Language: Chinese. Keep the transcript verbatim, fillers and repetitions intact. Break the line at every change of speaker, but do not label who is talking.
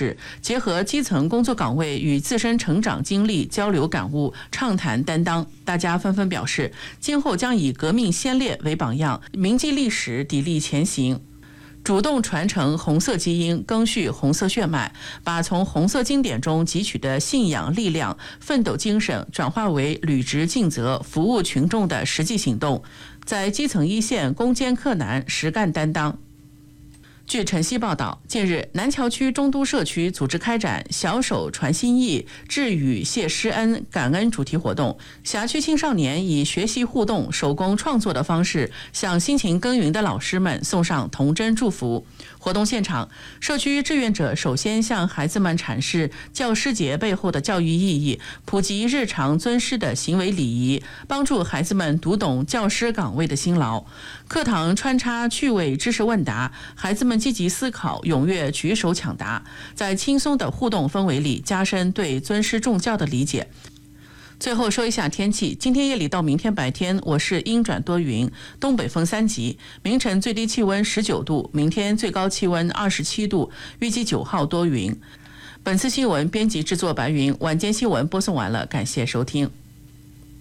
事，结合基层工作岗位与自身成长经历交流感悟，畅谈担当。大家纷纷表示，今后将以革命先烈为榜样，铭记历史，砥砺前行。主动传承红色基因，赓续红色血脉，把从红色经典中汲取的信仰、力量、奋斗精神转化为履职尽责、服务群众的实际行动，在基层一线攻坚克难，实干担当。据晨曦报道，近日南桥区中都社区组织开展小手传心意、致语谢师恩、感恩主题活动。辖区青少年以学习互动、手工创作的方式，向辛勤耕耘的老师们送上童真祝福。活动现场，社区志愿者首先向孩子们阐释教师节背后的教育意义，普及日常尊师的行为礼仪，帮助孩子们读懂教师岗位的辛劳。课堂穿插趣味知识问答，孩子们积极思考，踊跃举手抢答，在轻松的互动氛围里加深对尊师重教的理解。最后说一下天气，今天夜里到明天白天，我市阴转多云，东北风三级，明晨最低气温十九度，明天最高气温二十七度，预计九号多云。本次新闻编辑制作白云，晚间新闻播送完了，感谢收听。